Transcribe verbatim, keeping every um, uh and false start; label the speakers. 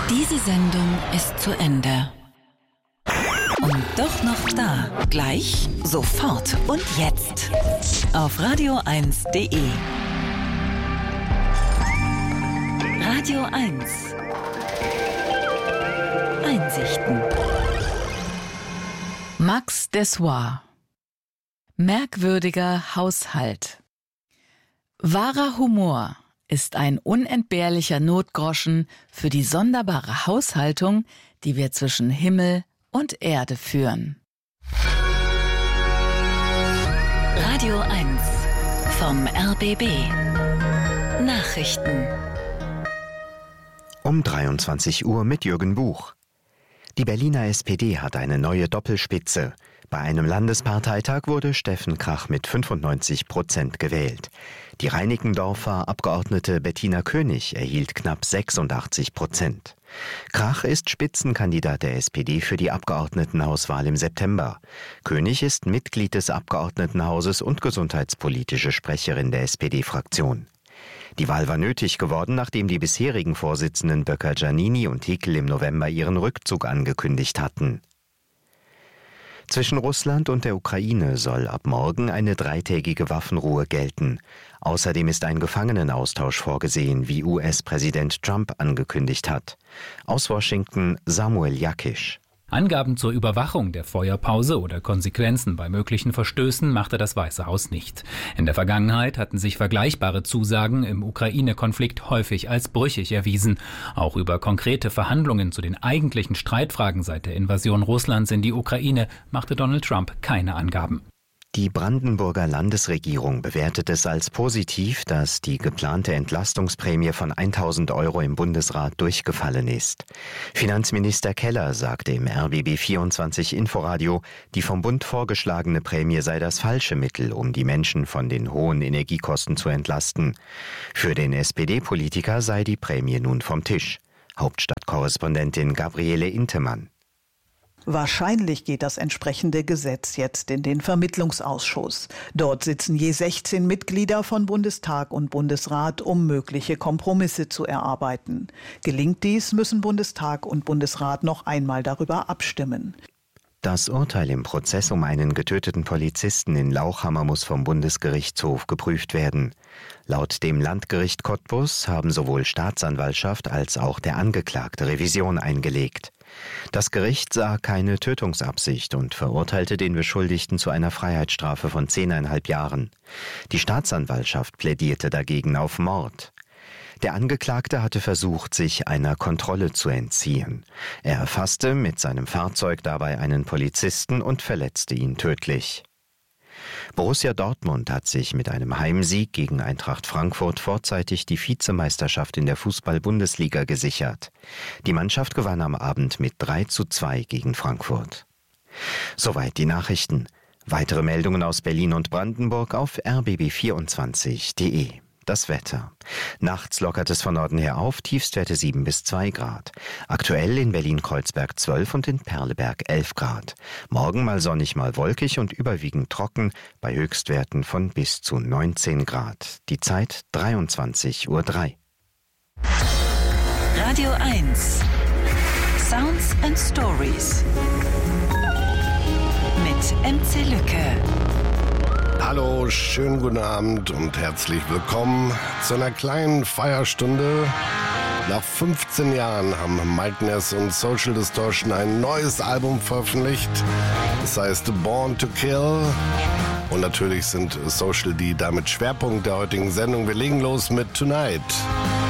Speaker 1: Diese Sendung ist zu Ende. Und doch noch da. Gleich, sofort und jetzt. Auf radio eins punkt de. Radio eins. Einsichten. Max Dessoir. Merkwürdiger Haushalt. Wahrer Humor ist ein unentbehrlicher Notgroschen für die sonderbare Haushaltung, die wir zwischen Himmel und Erde führen. Radio eins vom R B B. Nachrichten.
Speaker 2: Um dreiundzwanzig Uhr mit Jürgen Buch. Die Berliner S P D hat eine neue Doppelspitze. Bei einem Landesparteitag wurde Steffen Krach mit fünfundneunzig Prozent gewählt. Die Reinickendorfer Abgeordnete Bettina König erhielt knapp sechsundachtzig Prozent. Krach ist Spitzenkandidat der S P D für die Abgeordnetenhauswahl im September. König ist Mitglied des Abgeordnetenhauses und gesundheitspolitische Sprecherin der S P D-Fraktion. Die Wahl war nötig geworden, nachdem die bisherigen Vorsitzenden Böcker, Giannini und Hickel im November ihren Rückzug angekündigt hatten. Zwischen Russland und der Ukraine soll ab morgen eine dreitägige Waffenruhe gelten. Außerdem ist ein Gefangenenaustausch vorgesehen, wie U S-Präsident Trump angekündigt hat. Aus Washington Samuel Jakisch.
Speaker 3: Angaben zur Überwachung der Feuerpause oder Konsequenzen bei möglichen Verstößen machte das Weiße Haus nicht. In der Vergangenheit hatten sich vergleichbare Zusagen im Ukraine-Konflikt häufig als brüchig erwiesen. Auch über konkrete Verhandlungen zu den eigentlichen Streitfragen seit der Invasion Russlands in die Ukraine machte Donald Trump keine Angaben.
Speaker 2: Die Brandenburger Landesregierung bewertet es als positiv, dass die geplante Entlastungsprämie von tausend Euro im Bundesrat durchgefallen ist. Finanzminister Keller sagte im R B B vierundzwanzig Inforadio, die vom Bund vorgeschlagene Prämie sei das falsche Mittel, um die Menschen von den hohen Energiekosten zu entlasten. Für den S P D-Politiker sei die Prämie nun vom Tisch. Hauptstadtkorrespondentin Gabriele Intemann.
Speaker 4: Wahrscheinlich geht das entsprechende Gesetz jetzt in den Vermittlungsausschuss. Dort sitzen je sechzehn Mitglieder von Bundestag und Bundesrat, um mögliche Kompromisse zu erarbeiten. Gelingt dies, müssen Bundestag und Bundesrat noch einmal darüber abstimmen.
Speaker 2: Das Urteil im Prozess um einen getöteten Polizisten in Lauchhammer muss vom Bundesgerichtshof geprüft werden. Laut dem Landgericht Cottbus haben sowohl Staatsanwaltschaft als auch der Angeklagte Revision eingelegt. Das Gericht sah keine Tötungsabsicht und verurteilte den Beschuldigten zu einer Freiheitsstrafe von zehneinhalb Jahren. Die Staatsanwaltschaft plädierte dagegen auf Mord. Der Angeklagte hatte versucht, sich einer Kontrolle zu entziehen. Er erfasste mit seinem Fahrzeug dabei einen Polizisten und verletzte ihn tödlich. Borussia Dortmund hat sich mit einem Heimsieg gegen Eintracht Frankfurt vorzeitig die Vizemeisterschaft in der Fußball-Bundesliga gesichert. Die Mannschaft gewann am Abend mit drei zu zwei gegen Frankfurt. Soweit die Nachrichten. Weitere Meldungen aus Berlin und Brandenburg auf r b b vierundzwanzig punkt de. Das Wetter. Nachts lockert es von Norden her auf, Tiefstwerte sieben bis zwei Grad. Aktuell in Berlin-Kreuzberg zwölf und in Perleberg elf Grad. Morgen mal sonnig, mal wolkig und überwiegend trocken, bei Höchstwerten von bis zu neunzehn Grad. Die Zeit dreiundzwanzig Uhr drei.
Speaker 1: Radio eins. Sounds and Stories. Mit M C Lücke.
Speaker 5: Hallo, schönen guten Abend und herzlich willkommen zu einer kleinen Feierstunde. Nach fünfzehn Jahren haben Mike Ness und Social Distortion ein neues Album veröffentlicht. Das heißt Born to Kill. Und natürlich sind Social D damit Schwerpunkt der heutigen Sendung. Wir legen los mit Tonight.